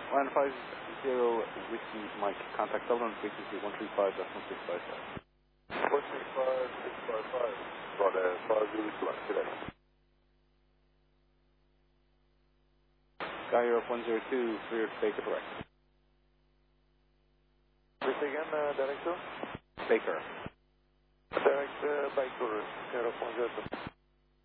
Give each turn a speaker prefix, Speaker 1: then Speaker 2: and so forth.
Speaker 1: 150 Whiskey Mike, contact Southern frequency 135.655.
Speaker 2: 135.655 for the 501 today.
Speaker 1: Sky Europe 102, clear Baker direct.
Speaker 2: Please again, director?
Speaker 1: Baker.
Speaker 2: Direct Baker, Europe 102.